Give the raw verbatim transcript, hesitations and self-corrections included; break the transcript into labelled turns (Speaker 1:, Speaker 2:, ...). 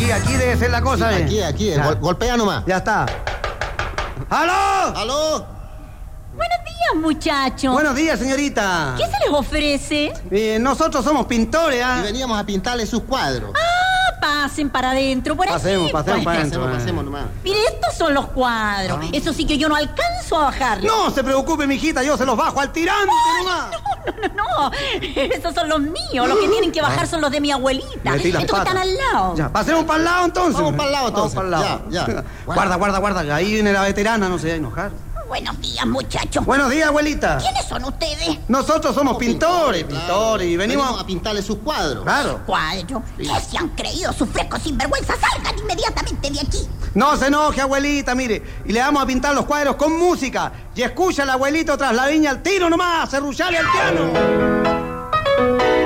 Speaker 1: aquí, aquí debe ser la cosa.
Speaker 2: Sí, aquí, aquí,
Speaker 1: Ya.
Speaker 2: gol- golpea nomás.
Speaker 1: Ya está. ¡Aló!
Speaker 2: ¿Aló?
Speaker 3: Buenos días, muchachos.
Speaker 1: Buenos días, señorita.
Speaker 3: ¿Qué se les ofrece?
Speaker 1: Eh, nosotros somos pintores,
Speaker 2: Y
Speaker 1: ¿ah?
Speaker 2: veníamos a pintarle sus cuadros.
Speaker 3: Ah, pasen para adentro, por aquí.
Speaker 1: Pasemos, pasemos
Speaker 3: pues.
Speaker 1: para adentro.
Speaker 2: Pasemos, pasemos nomás.
Speaker 3: Mire, estos son los cuadros. Eso sí que yo no alcanzo a bajarlos.
Speaker 1: No se preocupe, mijita, yo se los bajo al tirante nomás.
Speaker 3: No, no, no. Esos son los míos. Los que tienen que bajar son los de mi abuelita.
Speaker 1: Metí las
Speaker 3: Estos que
Speaker 1: patas.
Speaker 3: están al lado.
Speaker 1: Ya, pasemos para el lado entonces.
Speaker 2: Vamos pa'l lado,
Speaker 1: Vamos
Speaker 2: entonces.
Speaker 1: pa'l lado.
Speaker 2: Ya, ya.
Speaker 1: Guarda, guarda, guarda. Ahí viene la veterana, no se va a enojar.
Speaker 3: Buenos días, muchachos.
Speaker 1: Buenos días, abuelita.
Speaker 3: ¿Quiénes son ustedes?
Speaker 1: Nosotros somos pintores,
Speaker 2: claro.
Speaker 1: pintores, y venimos...
Speaker 2: a pintarle sus cuadros.
Speaker 1: Claro.
Speaker 3: Cuadro. ¿Qué se han creído sus frescos sinvergüenza? Salgan inmediatamente de aquí.
Speaker 1: No se enoje, abuelita, mire. Y le vamos a pintar los cuadros con música. Y escucha al abuelito tras la viña al tiro nomás, cerruchale al piano.